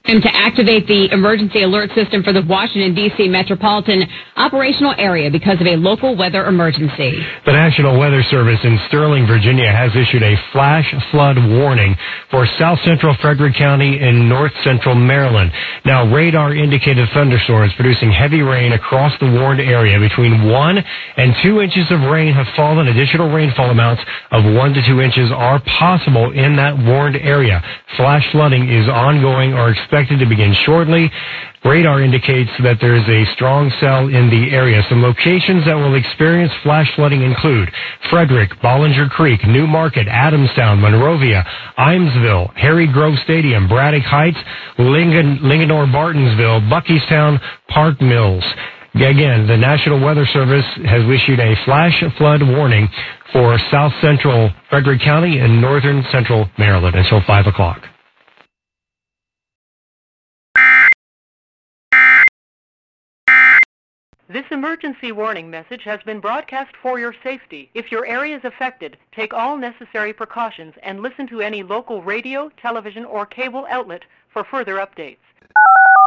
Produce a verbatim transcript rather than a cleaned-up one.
Him to activate the emergency alert system for the Washington, D C metropolitan operational area because of a local weather emergency. The National Weather Service in Sterling, Virginia has issued a flash flood warning for south central Frederick County and north central Maryland. Now, radar indicated thunderstorms producing heavy rain across the warned area. Between one and two inches of rain have fallen. Additional rainfall amounts of one to two inches are possible in that warned area. Flash flooding is ongoing or expected expected to begin shortly. Radar indicates that there is a strong cell in the area. Some locations that will experience flash flooding include Frederick, Bollinger Creek, New Market, Adamstown, Monrovia, Imesville, Harry Grove Stadium, Braddock Heights, Lincoln, Linganore, Bartonsville, Buckystown, Park Mills. Again, the National Weather Service has issued a flash flood warning for south central Frederick County and northern central Maryland until five o'clock. This emergency warning message has been broadcast for your safety. If your area is affected, take all necessary precautions and listen to any local radio, television, or cable outlet for further updates.